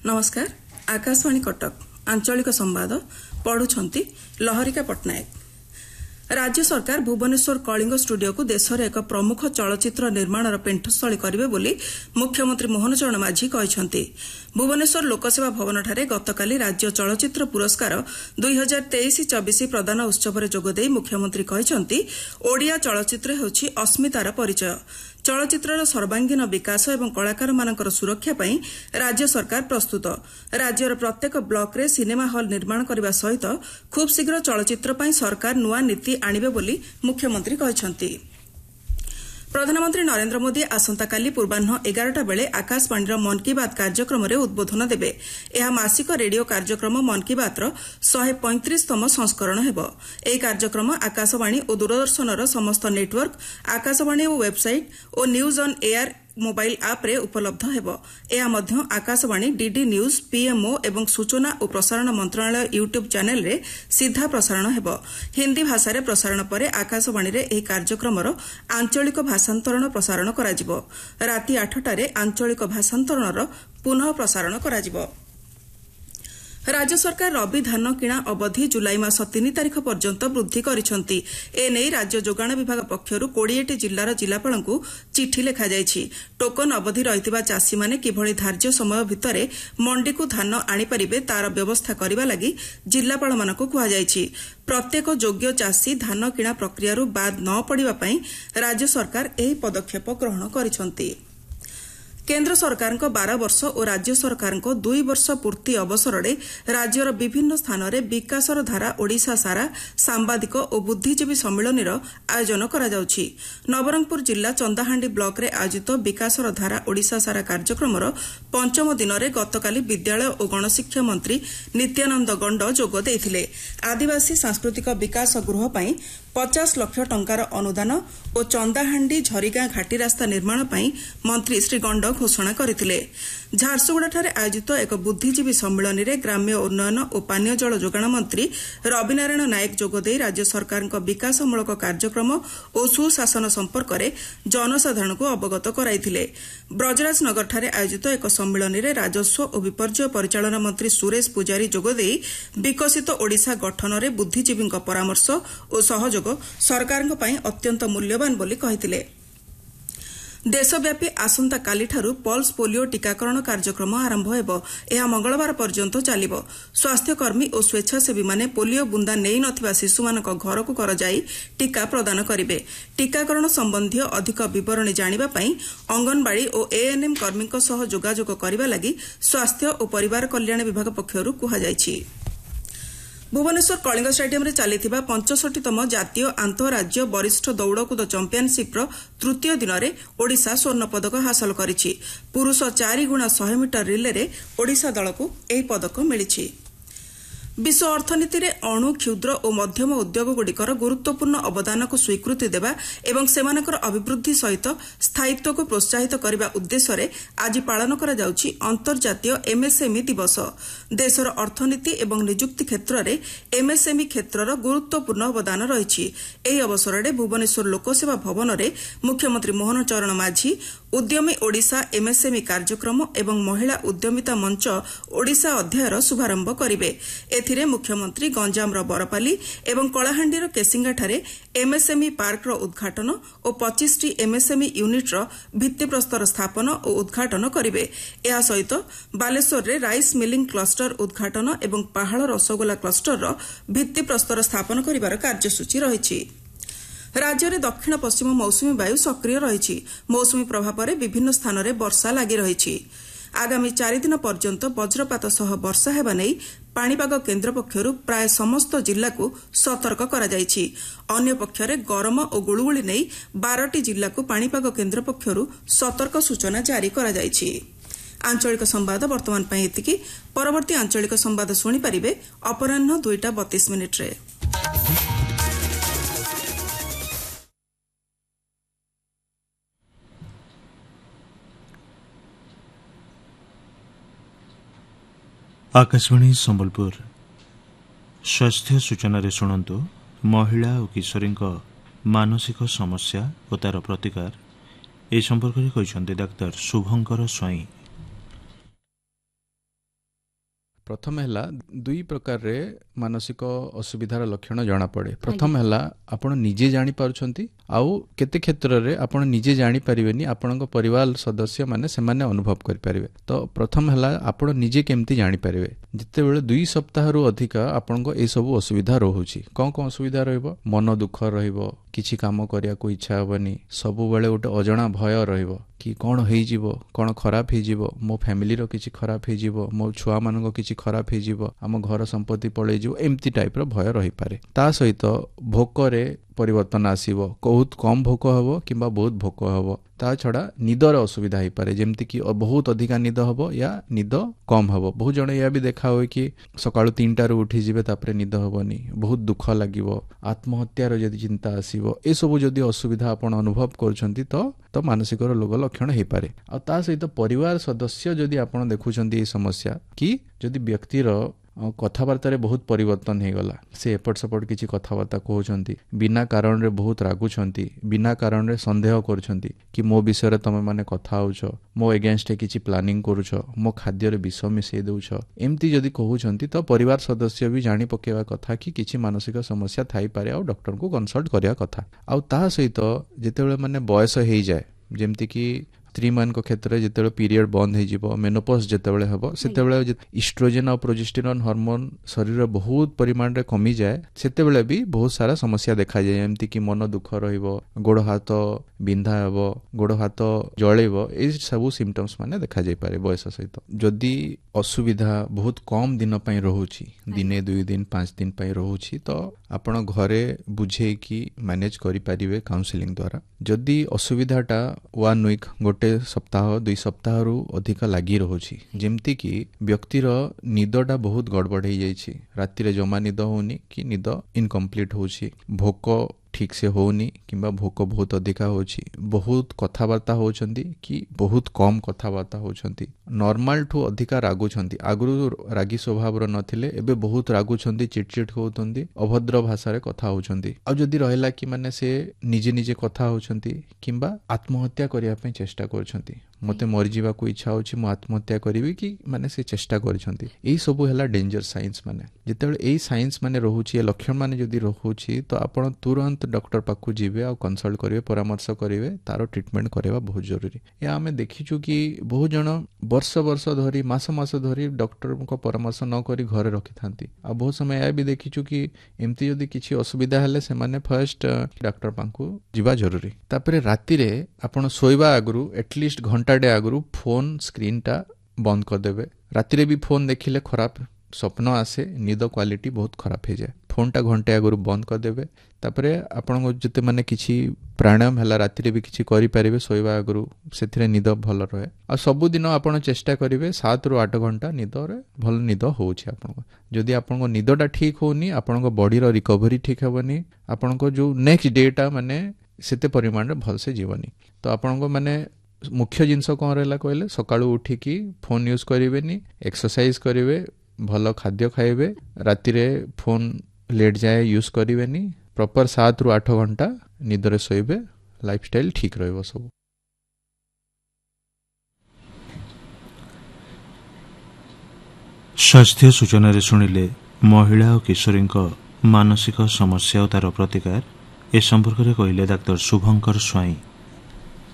नमस्कार। आकाशवाणी कटक आंचलिक संवाद पढ़ुछंती लहरिका पट्टनायक। राज्य सरकार भुवनेश्वर कलिंग स्टूडियो को देशर एक प्रमुख चलचित्र निर्माणर पेंठस्थली करेंगे बोली मुख्यमंत्री मोहन चरण माझी कहते। भुवनेश्वर लोकसेवा भवनଠାରେ गतकाली राज्य चलचित्र पुरस्कार 2023-24 प्रदान उत्सव जोगदे मुख्यमंत्री कहते ओडिया चलचित्र होछि अस्मितार परिचय। चलचित्रर सर्वांगीन विकास एवं कलाकार मानकर सुरक्षा पई राज्य सरकार प्रस्तुत। राज्यर प्रत्येक ब्लॉक रे सिनेमा हॉल निर्माण करने सहित खूब शीघ्र चलचित्र पई सरकार नुआ नीति आनिबे बोली मुख्यमंत्री कहते। प्रधानमंत्री नरेंद्र मोदी आसंताकाली पूर्वाह्न 11टा बेले आकाशवाणीर मन की बात कार्यक्रम रे उद्बोधन देबे। यह मासिक रेडियो कार्यक्रम मन की बातर 135तम संस्करण हेबो। एही कार्यक्रम आकाशवाणी और दूरदर्शनर समस्त नेटवर्क, आकाशवाणी वेबसाइट और न्यूज ऑन एयर मोबाइल आप रे उपलब्ध हेबो। एहा मध्य आकाशवाणी डीडी न्यूज, पीएमओ एवं सूचना और प्रसारण मंत्रालय यूट्यूब चैनल रे सीधा प्रसारण हेबो। हिंदी भाषा रे प्रसारण परे आकाशवाणी रे एही कार्यक्रमर आंचलिक भाषांतरण प्रसारण कराजिबो। राति 8टा रे आंचलिक भाषांतरणर पुनः प्रसारण कराजिबो। राज्य सरकार रबी धान किणा अवधि जुलाई मास 3 तारिख पर्यंत वृद्धि करिसंती। एने राज्य जोगाण विभाग पक्षरु 20टी जिल्लार जिलापालଙ୍କୁ चिठी लेखा जायछि। टोकन अवधि रहितबा चासी माने किभଳି धार्य समय भितरे मंडी को धान आनी परिबे तार व्यवस्था करिबा लागि जिल्लापाल मानकु कुहा जायछि। प्रत्येक योग्य चासी धान किणा प्रक्रियारु बाद न पड़िबा पई राज्य सरकार एही पदक्षेप ग्रहण करिसंती। केन्द्र सरकार 12 वर्ष और राज्य सरकार 2 वर्ष पूर्ति अवसर में राज्यर विभिन्न स्थान में विकासर धारा ओडिशा सारा सांबादिक और बुद्धिजीवी सम्मिलन आयोजन करा जाउछि। नवरंगपुर जिला चंदाहांडी ब्लॉक रे आयोजित विकासर धारा ओडिशा सारा कार्यक्रम 5म दिन में गतकाली विद्यालय और गणशिक्षा मंत्री नित्यानंद गंड जोग देइथिले। आदिवासी सांस्कृतिक विकास गृह पई 50 लाख टंकार अनुदान और चंदाहांडी झरीगां घाटी रास्ता निर्माण पई मंत्री श्री गंड घोषणा करथिले। झारसुगुड़ाଠାରେ आयोजित एक बुद्धिजीवी सम्मेलन में ग्राम्य उन्नयन और पानीय जल जोगाण मंत्री रविनारायण नायक जोगदे राज्य सरकार विकासमूलक कार्यक्रम और सुशासन संपर्क में जनसाधारण को अवगत कराइथिले। ब्रजराजनगरଠାରେ आयोजित एक सम्मेलन में राजस्व और विपर्यय परिचालन मंत्री सुरेश पुजारी जोगदे विकसित ओडिशा गठन में बुद्धिजीवी परामर्श और सहयोग सरकार अत्यंत मूल्यवान बोली कहिथिले। देशव्यापी आसंता कालीठारू पल्स पोलियो टीकाकरण कार्यक्रम आरंभ हेबो। यह मंगलवार पर्यंत चलिबो। स्वास्थ्यकर्मी और स्वेच्छासेवी माने पोलियो बुंदा नेई नथिबा शिशुमानक घरकु करजाई टीका प्रदान करिवे। टीकाकरण संबंधी अधिक विवरणी जानिबा पई अंगनवाड़ी और एएनएम कर्मीक सह जोगाजोग करिबा लागि स्वास्थ्य और परिवार कल्याण विभाग पक्षरु कुहा जायछि। भुवनेश्वर कलिंग स्टेडियम रे चलिथिबा 65तम जातीय आंतरराज्य वरिष्ठ दौड़कुद चैंपियनशिप तृतीय दिन में ओडिशा स्वर्ण पदक हासिल करिछि। पुरुष 4 गुणा 100 मीटर रिले रे ओडिशा दल को एही पदक मिलिछि। विश्व अर्थनीति रे अणु, क्षुद्र और मध्यम उद्योगगुड़िकर गुरुत्वपूर्ण अवदान को स्वीकृति देवा एवं सेमानकर अभिवृद्धि सहित स्थायित्व को प्रोत्साहित करने उद्देश्य आज पालन करा जाउछि अंतर्जातीय एमएसएमई दिवस। देशर अर्थनीति एवं निजुक्ति क्षेत्र में एमएसएमई क्षेत्रर गुरुत्वपूर्ण अवदान रहिछि। एही अवसर में भुवनेश्वर लोकसेवा भवन में मुख्यमंत्री मोहन चरण माझी उद्यमी ओडिशा एमएसएमई कार्यक्रम एवं महिला उद्यमिता मंच ओडिशा अध्यायर शुभारंभ करिवे। एथिरे मुख्यमंत्री गंजामर बरपाली एवं कलाहांडीर केसिंगाठारे एमएसएमई पार्कर उद्घाटन और 25टी एमएसएमई यूनिट्र भित्तिप्रस्तर स्थापन और उद्घाटन करिवे। एहा सहित बालेश्वर रे राइस मिलिंग क्लस्टर उद्घाटन एवं पहाड़ रसगोला क्लस्टर भित्तिप्रस्तर स्थापन करिवार कार्यसूची रहिछि। राज्य में दक्षिण पश्चिम मौसुमी वायु सक्रिय रही। मौसुमी प्रभाव में विभिन्न स्थान में वर्षा लगी रही। आगामी 4 दिन पर्यंत वज्रपात सह वर्षा हेबा नै पाणीपाग केन्द्र पक्षरु प्राय समस्त जिल्ला को सतर्क करा जायछि। अन्य पक्षरे गरम और गुळुगुळी नै 12टी जिल्ला को पाणीपाग केन्द्र पक्षरु सतर्क सूचना जारी करा जायछि। आंचलिक संवाद वर्तमान पई एतिकी। परवर्ती आंचलिक संवाद सुनि परिबे अपराह्न 2:32 रे। आकाशवाणी संबलपुर स्वास्थ्य सूचना रे शुणु। महिला और किशोरी मानसिक समस्या और तार प्रतिकार ए संपर्क में कहते डाक्तर शुभंकर स्वाई। प्रथम है दुई प्रकार रे मानसिक असुविधार लक्षण जना पड़े। प्रथम है आपण निजे जानी पारुछंती आउ केते क्षेत्र रे आपण निजे जानी परिबेनी आपण परिवार सदस्य माने से माने अनुभव करि परिबे। तो प्रथम है आपण निजे केमती जानी परिबे जिते बेले 2 सप्ताह रु अधिक आपण ए सब असुविधा रहउची। कोन कोन असुविधा रहइबो? मन दुख रहइबो, किछि काम करिया को इच्छा होबनी, सब बेले उटे अजणा भय रहइबो कि कौन हो कौन खराब हो मो फैमिली रो किछि खराब हो मो छुआ मान किछि खराब हो आम घर संपत्ति पड़े एमती टाइप रो भय रही पारे। ता सहित भोक रे परिवर्तन आसीबो, बहुत कम भोक हबो किंबा बहुत भोक हबो। ता छड़ा निदर असुविधा हो पारे, जेमति कि बहुत अधिका निद हबो या निद कम हबो। बहुत जण या भी देखा हो कि सकाळु 3टा रु उठी जिवे तापरे निद हबोनी, बहुत दुख लागिवो, आत्महत्या रो जदि चिंता आसीबो, ए सब जदि असुविधा आपण अनुभव करछंती तो मानसिक रोग लक्षण हो पारे। आ ता सहित परिवार सदस्य जदि आपण देखुछंती ए समस्या कि जदि व्यक्तिर कथबार्ता रे बहुत परिवर्तन हो गला, से एपट सपट किछि कथबार्ता कहउछंती, बिना कारण रे बहुत रागुछंती, बिना कारण रे संदेह करछंती कि मो विषय रे तमे माने कथा होउछो, मो अगेंस्ट किछि प्लानिंग करूछो, मो खाद्य रे विष मिसै देउछो, एमती जदि कहउछंती तो परिवार सदस्य भी जानि पकेवा कथा कि किछि मानसिक समस्या थाई पारे आ डॉक्टर को कंसल्ट करिया कथा। आ ता सहित जेतेबेले माने बयस हेइ जाय, जेमति कि स्त्री मान क्षेत्र जिते पीरियड बंद हो मेनोपॉज जितेबले हम से इस्ट्रोजेन और प्रोजेस्टेरोन हार्मोन शरीर बहुत परिमाण रे कमी जाए, सेतेबेले भी बहुत सारा समस्या देखा जाए, एमती कि मन दुख रहिबो, गोड़ हाथ बिंधा हेबो, गोड़ हाथ जळेबो, ए सब सिम्पटम्स माने देखा जाय पारे बयस सहित। जदि असुविधा बहुत कम दिन पई रहउची, दिने 2 दिन 5 दिन पई रहउची, तो आपण घरे बुझे कि मैनेज करि परिबे काउंसलिंग द्वारा। जदि असुविधाटा 1 वीक गोटे सप्ताह 2 सप्ताह रु अधिक लागी रहउची, जेमती कि व्यक्तिर निदटा बहुत गड़बड़ हो जाइछि, राति रे जमा निद होनी कि निद इनकम्प्लीट होछि, भोक ठीक से होनी किंबा भोक बहुत अधिका होछि, बहुत कथबार्ता होछंती कि बहुत कम कथबार्ता होछंती, नॉर्मल ठू अधिका रागुछंती, आगु रागी स्वभाव रो नथिले एबे बहुत रागुछंती, चिटचिट होउतंती, अभद्र भाषा रे कथा होछंती। आ जदि रहला कि माने से निजे निजे कथा होछंती किंबा आत्महत्या करिया पे चेष्टा करछंती, मते मरि जीवा को इच्छा होछि, मो आत्महत्या करिवि कि माने से चेष्टा करछंती, एई सब हैला डेंजर साइंस। माने जेतेबेले एई साइंस माने रहउछि, ए लक्षण माने जदि रहउछि तो आपण तुरंत डॉक्टर पाखु जीवे आ कंसल्ट करिवे, परामर्श करिवे, तारो ट्रीटमेंट करबा बहुत जरूरी। या हमें देखिछु कि बहुत जण वर्ष वर्ष धरी मास मास धरी डॉक्टर को परामर्श न करी घरे रखि थांती। आ बहुत समय या भी देखिछु कि एमती जदि किछि असुविधा हेले से माने फर्स्ट डॉक्टर पाखु जीवा जरूरी। तापरे राति रे आपण सोइबा आगरु एटलीस्ट घंटाडे आगरु फोन स्क्रीन टा बंद कर देबे। राति रे भी फोन देखिले खराब स्वप्न आसे, निद क्वालिटी बहुत खराब हो जाए, फोन टा घंटे आगरु बंद कर देबे। तापरे आपण जते माने किछि प्राणायाम हला राति रे भी किछि करि परिबे, सोइबा आगरु सेथिरे निद भल रहे। आ सब दिन आपण चेष्टा करिवे 7 रु 8 घंटा निद रे भल निद होउछि। आपण जदि आपण निदटा ठीक होनी, आपण बॉडी रो रिकवरी ठीक हेबनी, आपण जो नेक्स्ट डे टा माने सेते परिमाण रे भल से जीवनी। तो आपण माने मुख्य जिनस कौन रहा कहले, सकाळु उठिकी फोन यूज करेनि, एक्सरसाइज करेंगे, भल खाद्य खाइबे, राति रे फोन लेट जाए यूज करेनि, प्रॉपर 7 रु 8 घंटा निदरे सोइबे, लाइफस्टाइल ठीक रहइबो सब। स्वास्थ्य सूचना रे सुनिले महिला और किशोरी मानसिक समस्या और तार प्रतिकार ए संपर्क में कहले डाक्टर शुभंकर स्वाई।